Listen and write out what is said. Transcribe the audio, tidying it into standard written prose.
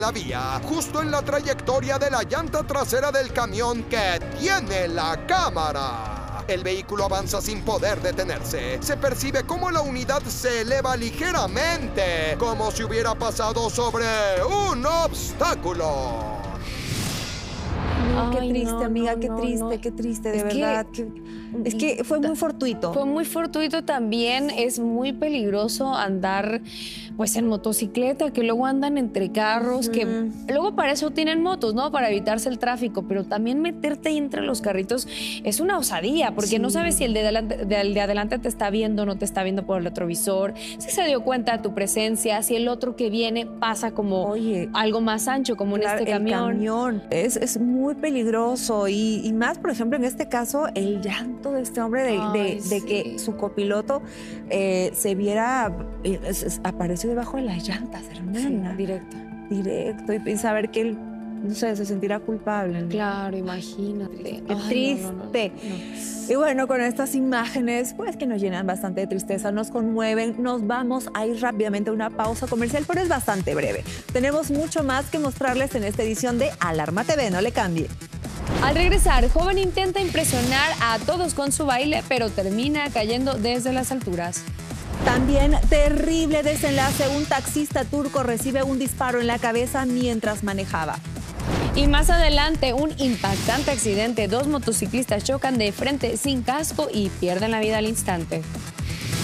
la vía, justo en la trayectoria de la llanta trasera del camión que tiene la cámara. El vehículo avanza sin poder detenerse. Se percibe cómo la unidad se eleva ligeramente, como si hubiera pasado sobre un obstáculo. Qué triste, no, amiga, no, qué triste, de Es verdad. Es que fue muy fortuito. Fue muy fortuito también. Es muy peligroso andar pues en motocicleta, que luego andan entre carros, que luego para eso tienen motos, ¿no? Para evitarse el tráfico, pero también meterte ahí entre los carritos es una osadía, porque no sabes si el de adelante te está viendo o no te está viendo por el retrovisor, si se dio cuenta de tu presencia, si el otro que viene pasa como algo más ancho, como en este camión. El camión es muy peligroso y más, por ejemplo, en este caso, el llanto de este hombre de que su copiloto se viera, apareció debajo de las llantas, hermana. Sí, directo. Directo, y saber que él, no sé, se sentirá culpable, ¿no? Claro, imagínate. Qué triste. No. Y bueno, con estas imágenes, pues que nos llenan bastante de tristeza, nos conmueven, nos vamos a ir rápidamente a una pausa comercial, pero es bastante breve. Tenemos mucho más que mostrarles en esta edición de Alarma TV, no le cambie. Al regresar, joven intenta impresionar a todos con su baile, pero termina cayendo desde las alturas. También terrible desenlace, un taxista turco recibe un disparo en la cabeza mientras manejaba. Y más adelante, un impactante accidente. 2 motociclistas chocan de frente sin casco y pierden la vida al instante.